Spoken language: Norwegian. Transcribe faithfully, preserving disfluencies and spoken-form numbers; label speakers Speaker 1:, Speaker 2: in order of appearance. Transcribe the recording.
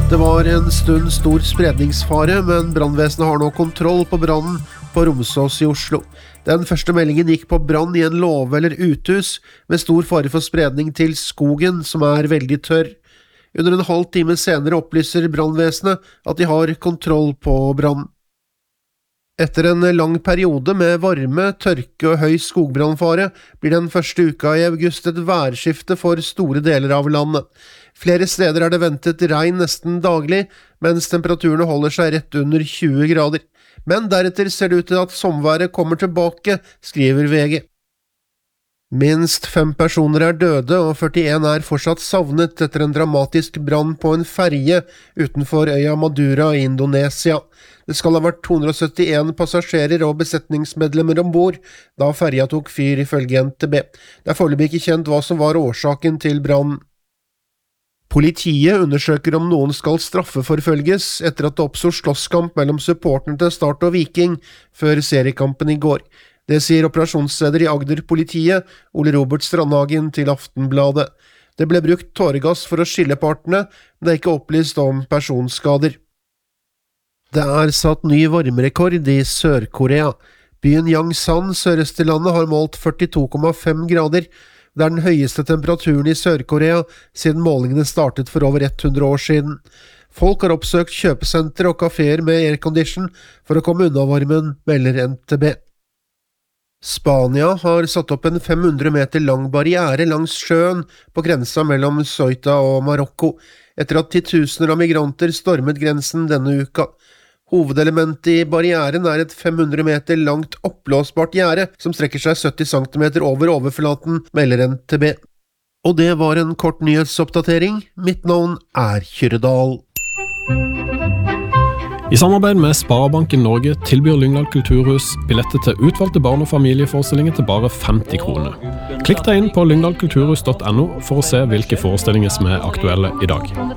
Speaker 1: Det var en stund stor spredningsfare, men brannvesenet har nå kontroll på brannen på Romsås i Oslo. Den første meldingen gikk på brann i en låve eller uthus, med stor fare for spredning til skogen, som er veldig tørr. Under en halv time senere opplyser brannvesenet at de har kontroll på brannen. Etter en lang periode med varme, tørke og høy skogbrannfare blir den første uka i august et værskifte for store deler av landet. Flere steder er det ventet regn nesten daglig, mens temperaturene holder seg rett under tjue grader. Men deretter ser det ut til at sommerværet kommer tilbake, skriver V G. Minst fem personer er døde, og førtien er fortsatt savnet etter en dramatisk brann på en ferje utenfor øya Madura i Indonesia. Det skal ha vært to hundre og syttien passasjerer og besetningsmedlemmer ombord da ferja tok fyr, ifølge N T B. Det er foreløpig ikke kjent hva som var årsaken til brannen. Politiet undersøker om noen skal straffeforfølges etter at det oppstod slåsskamp mellom supporterne til Start og Viking før seriekampen i går. Det sier operasjonsleder i Agder-politiet, Ole Robert Strandhagen, til Aftenbladet. Det ble brukt tåregass for å skille partene, men det er ikke opplyst om personskader. Det er satt ny varmerekord i Sør-Korea. Byen Yangsan, sørøst i landet, har målt førtito komma fem grader. Det er den høyeste temperaturen i Sør-Korea siden målingene startet for over hundre år siden. Folk har oppsøkt kjøpesentre og kaféer med aircondition for å komme unna varmen, melder N T B. Spania har satt opp en fem hundre meter lang barriere langs sjøen på grensa mellom Ceuta og Marokko, etter at titusener av migranter stormet grensen denne uka. Hovedelementet i barrieren er et fem hundre meter langt oppblåsbart gjerde som strekker seg sytti centimeter over overflaten, melder N T B. Og det var en kort nyhetsoppdatering. Mitt navn er Kyrredal.
Speaker 2: I samarbeid med Sparebanken Norge tilbyr Lyngdal Kulturhus billetter til utvalgte barn- og familieforestillinger til bare femti kroner. Klikk deg inn på lyngdal kulturhus punktum no for å se hvilke forestillinger som er aktuelle i dag.